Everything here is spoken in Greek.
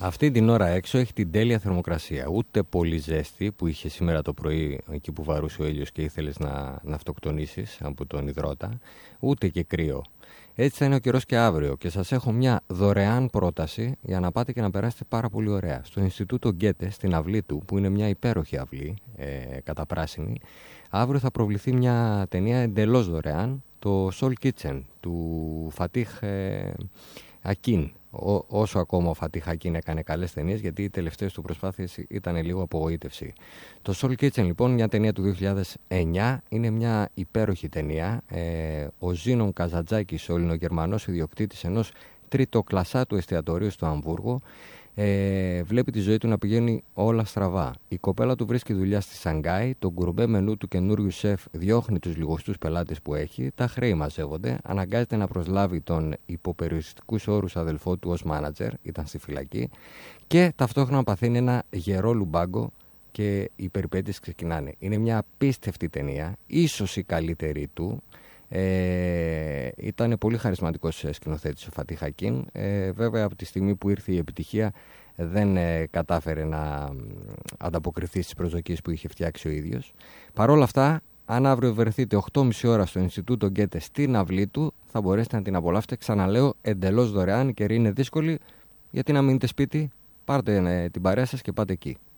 Αυτή την ώρα έξω έχει την τέλεια θερμοκρασία. Ούτε πολύ ζέστη που είχε σήμερα το πρωί εκεί που βαρούσε ο ήλιος και ήθελες να αυτοκτονήσεις από τον υδρότα, ούτε και κρύο. Έτσι θα είναι ο καιρός και αύριο και σας έχω μια δωρεάν πρόταση για να πάτε και να περάσετε πάρα πολύ ωραία. Στο Ινστιτούτο Γκέτε, στην αυλή του, που είναι μια υπέροχη αυλή, καταπράσινη, αύριο θα προβληθεί μια ταινία εντελώς δωρεάν, το Soul Kitchen του Φατίχ Ακίν. Όσο ακόμα ο Φατίχ Ακίν έκανε καλές ταινίες, γιατί οι τελευταίες του προσπάθειες ήταν λίγο απογοήτευση. Το Soul Kitchen λοιπόν, μια ταινία του 2009, είναι μια υπέροχη ταινία. Ο Ζίνον Καζαντζάκης, ο Ελληνογερμανός ιδιοκτήτης ενός τριτοκλασσάτου εστιατορίου στο Αμβούργο, βλέπει τη ζωή του να πηγαίνει όλα στραβά. Η κοπέλα του βρίσκει δουλειά στη Σανγκάη, το γκουρμπέ μενού του καινούριου σεφ διώχνει τους λιγοστούς πελάτες που έχει, τα χρέη μαζεύονται, αναγκάζεται να προσλάβει τον υποπεριοριστικούς όρους αδελφό του ως μάνατζερ, ήταν στη φυλακή, και ταυτόχρονα παθαίνει ένα γερό λουμπάγκο και οι περιπέτειες ξεκινάνε. Είναι μια απίστευτη ταινία, ίσως η καλύτερη του. Ήταν πολύ χαρισματικός σκηνοθέτης ο Φατίχ Ακίν. Βέβαια από τη στιγμή που ήρθε η επιτυχία δεν κατάφερε να ανταποκριθεί στις προσδοκίες που είχε φτιάξει ο ίδιος. Παρ' όλα αυτά, αν αύριο βρεθείτε 8.30 ώρα στο Ινστιτούτο Γκέτε στην αυλή του, θα μπορέσετε να την απολαύσετε, ξαναλέω, εντελώς δωρεάν. Η καιρή είναι δύσκολη, γιατί να μείνετε σπίτι, πάρτε την παρέα σας και πάτε εκεί.